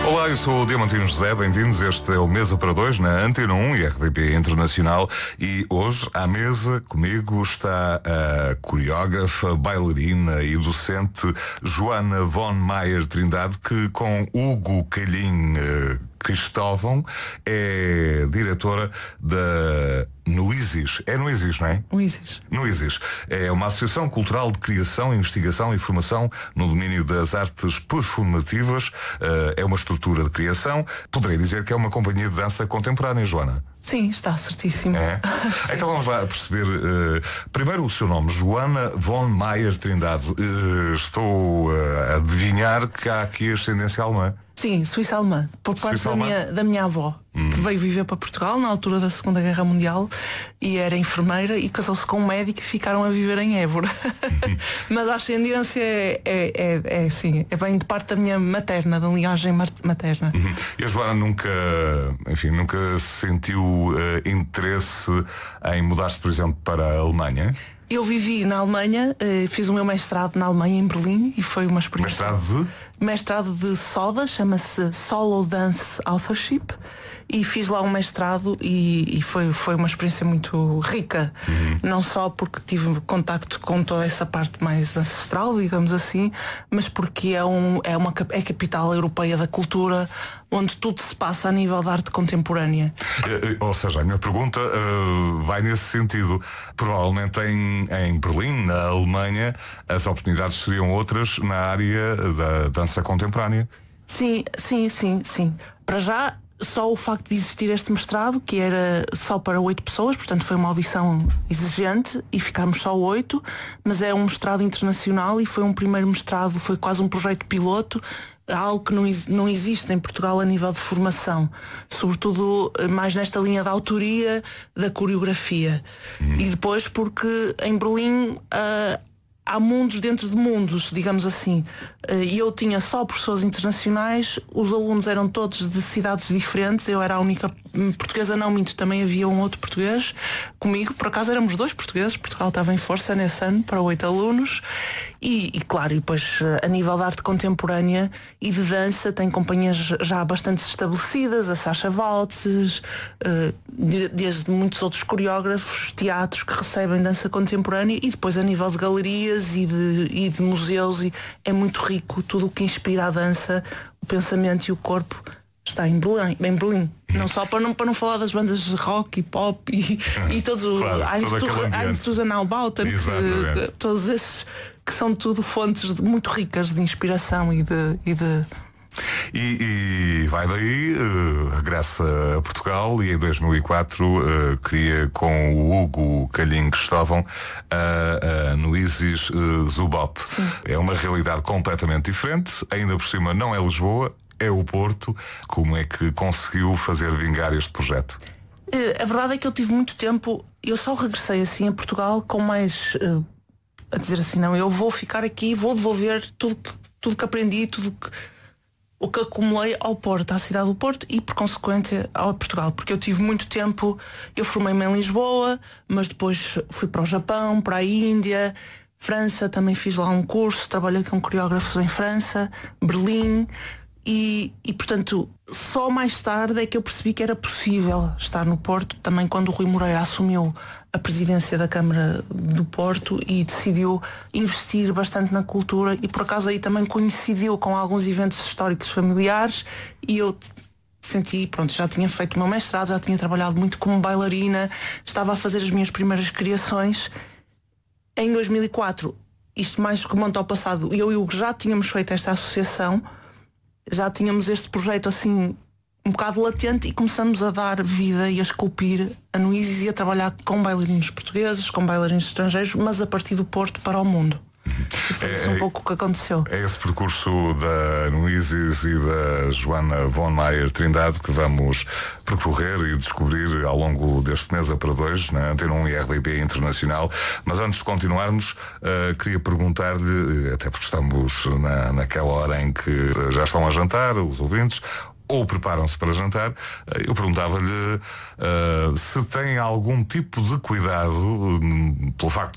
Olá, eu sou o Diamantino José, bem-vindos. Este é o Mesa para Dois na Antena 1 e RDP Internacional. E hoje, à mesa, comigo está a coreógrafa, bailarina e docente Joana von Maier Trindade, que com Hugo Calhin Cristóvão é diretora da Nuisis. É Nuisis, não é? Nuisis. Nuisis. É uma associação cultural de criação, investigação e formação no domínio das artes performativas. É uma estrutura de criação. Poderei dizer que é uma companhia de dança contemporânea, Joana? Sim, está certíssimo. É? Então vamos lá perceber primeiro o seu nome, Joana von Maier Trindade. Estou a adivinhar que há aqui ascendência alemã. Sim, Suíça alemã, por parte da minha avó, que veio viver para Portugal na altura da Segunda Guerra Mundial e era enfermeira e casou-se com um médico e ficaram a viver em Évora. Mas a ascendência é bem de parte da minha materna, da linhagem materna. E a Joana nunca sentiu interesse em mudar-se, por exemplo, para a Alemanha? Eu vivi na Alemanha, fiz o meu mestrado na Alemanha, em Berlim, e foi uma experiência. Mestrado de SODA, chama-se Solo Dance Authorship, e fiz lá um mestrado e foi uma experiência muito rica. Não só porque tive contacto com toda essa parte mais ancestral, digamos assim, mas porque é capital europeia da cultura, onde tudo se passa a nível da arte contemporânea. Ou seja, a minha pergunta vai nesse sentido. Provavelmente em Berlim, na Alemanha, as oportunidades seriam outras na área da dança contemporânea. Sim. Para já, só o facto de existir este mestrado, que era só para 8 pessoas, portanto foi uma audição exigente e ficámos só 8, mas é um mestrado internacional e foi um primeiro mestrado, foi quase um projeto piloto, algo que não existe em Portugal a nível de formação, sobretudo mais nesta linha da autoria, da coreografia. E depois porque em Berlim há mundos dentro de mundos, digamos assim. E eu tinha só professores internacionais, os alunos eram todos de cidades diferentes, eu era a única portuguesa, não minto, também havia um outro português comigo, por acaso éramos 2 portugueses, Portugal estava em força nesse ano para 8 alunos, e claro, e depois a nível da arte contemporânea e de dança tem companhias já bastante estabelecidas, a Sasha Waltz, desde muitos outros coreógrafos, teatros que recebem dança contemporânea, e depois a nível de galerias e de museus, e é muito rico tudo o que inspira a dança, o pensamento e o corpo está em Berlim. Não só para não falar das bandas de rock e pop e todos os todos esses que são tudo fontes muito ricas de inspiração e vai daí, regressa a Portugal e em 2004 cria com o Hugo Calhin Cristóvão a Nuisis Zubop. Sim. É uma realidade completamente diferente, ainda por cima não é Lisboa, é o Porto. Como é que conseguiu fazer vingar este projeto? A verdade é que eu tive muito tempo, eu só regressei assim a Portugal com mais a dizer assim, não, eu vou ficar aqui, vou devolver tudo que aprendi, o que acumulei ao Porto, à cidade do Porto e por consequência ao Portugal, porque eu tive muito tempo, eu formei-me em Lisboa, mas depois fui para o Japão, para a Índia, França, também fiz lá um curso, trabalhei com coreógrafos em França, Berlim. E portanto, só mais tarde é que eu percebi que era possível estar no Porto, também quando o Rui Moreira assumiu a presidência da Câmara do Porto e decidiu investir bastante na cultura, e por acaso aí também coincidiu com alguns eventos históricos familiares, e eu senti, pronto, já tinha feito o meu mestrado, já tinha trabalhado muito como bailarina, estava a fazer as minhas primeiras criações. Em 2004, isto mais remonta ao passado, eu e o Hugo já tínhamos feito esta associação, já tínhamos este projeto assim um bocado latente, e começamos a dar vida e a esculpir a Nuisis e a trabalhar com bailarinos portugueses, com bailarinos estrangeiros, mas a partir do Porto para o mundo. E foi isso um pouco o que aconteceu. É esse percurso da Nuisis e da Joana von Maier Trindade que vamos percorrer e descobrir ao longo deste Mesa para Dois na Antena 1 e RDP Internacional. Mas antes de continuarmos, queria perguntar-lhe, até porque estamos naquela hora em que já estão a jantar os ouvintes, ou preparam-se para jantar, eu perguntava-lhe se tem algum tipo de cuidado pelo facto